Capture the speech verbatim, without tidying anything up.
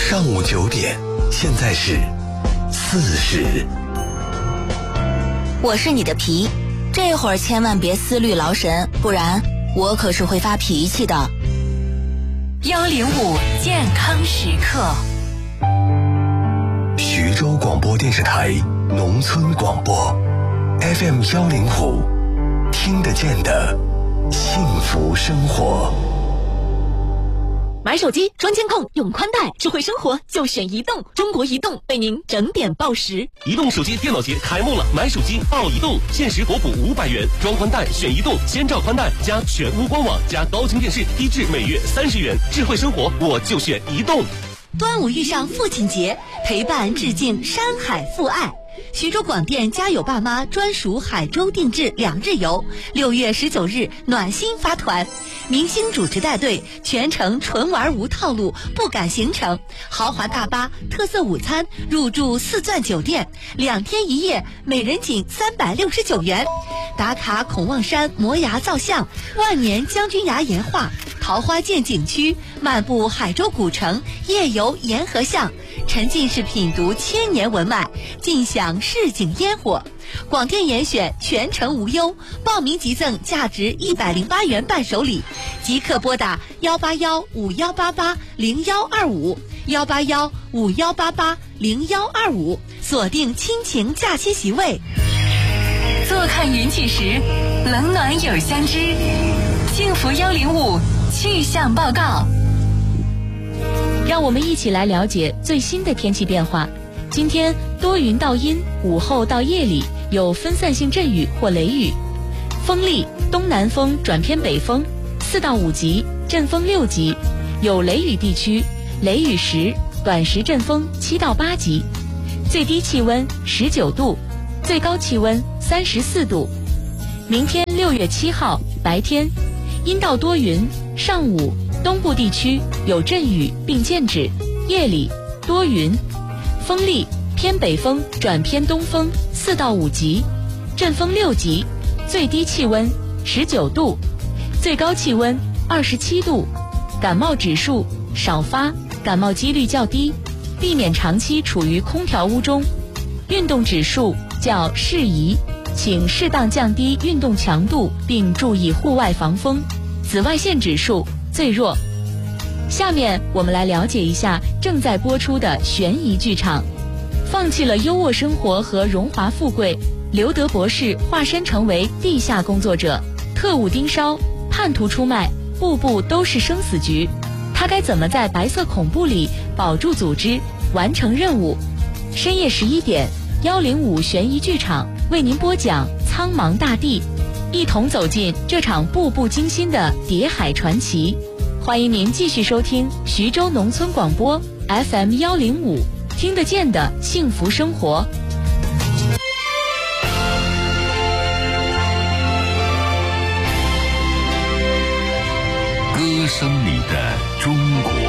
上午九点，现在是四时。 我是你的皮，这会儿千万别思虑劳神，不然我可是会发脾气的。 幺零五健康时刻， 徐州广播电视台农村广播 F M 幺零五，听得见的幸福生活。 买手机装监控用宽带，智慧生活就选移动。中国移动为您整点报时。 移动手机电脑节开幕了，买手机报移动，限时国补五百元，装宽带选移动，先兆宽带加全屋官网加高清电视，低至每月三十元。智慧生活我就选移动。 端午遇上父亲节，陪伴致敬山海父爱。徐州广电家有爸妈专属海州定制两日游，六月十九日暖心发团，明星主持带队，全程纯玩无套路，不赶行程，豪华大巴，特色午餐，入住四钻酒店，两天一夜，每人仅三百六十九元。打卡孔望山摩崖造像，万年将军崖岩画，桃花涧景区，漫步海州古城，夜游沿河巷，沉浸式品读千年文脉，尽享市井烟火。广电严选全程无忧，报名即赠价值一百零八元伴手礼，即刻拨打幺八幺五幺八八零幺二五幺八幺五幺八八零幺二五，锁定亲情假期席位。 坐看云起时，冷暖有相知。幸福幺零五气象报告， 让我们一起来了解最新的天气变化。今天多云到阴，午后到夜里有分散性阵雨或雷雨，风力东南风转偏北风，四到五级，阵风六级，有雷雨地区雷雨时短时阵风七到八级，最低气温十九度，最高气温三十四度。明天六月七号白天阴到多云，上午东部地区有阵雨并见止，夜里多云，风力偏北风转偏东风四到五级，阵风六级，最低气温十九度，最高气温二十七度。感冒指数少发，感冒几率较低，避免长期处于空调屋中。运动指数较适宜，请适当降低运动强度，并注意户外防风。紫外线指数最弱。下面我们来了解一下正在播出的悬疑剧场。放弃了优渥生活和荣华富贵，刘德博士化身成为地下工作者，特务盯梢，叛徒出卖，步步都是生死局。他该怎么在白色恐怖里保住组织，完成任务？深夜十一点，幺零五悬疑剧场为您播讲《苍茫大地》，一同走进这场步步惊心的谍海传奇。欢迎您继续收听徐州农村广播 F M 幺零五，听得见的幸福生活。 歌声里的中国。